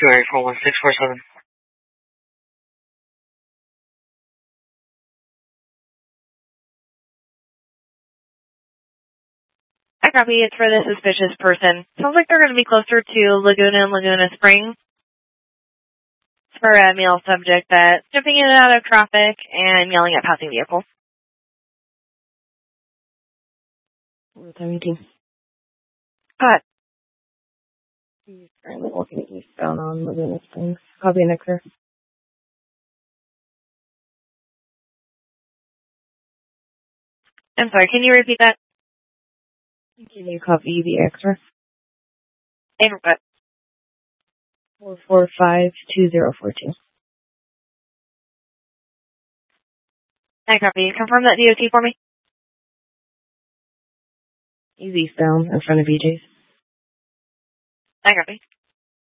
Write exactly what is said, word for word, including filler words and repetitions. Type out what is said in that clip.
two area four one six four seven. I copy. It's for the suspicious person. Sounds like they're going to be closer to Laguna and Laguna Springs. It's for a male subject that's jumping in and out of traffic and yelling at passing vehicles. What time meeting? Cut. He's currently walking eastbound on Laguna Springs. Copy and Exer. I'm sorry, can you repeat that? Can you copy the Exer? And what? four four five two zero four two. I copy. Confirm that D O T for me. He's eastbound in front of E J's. I copy.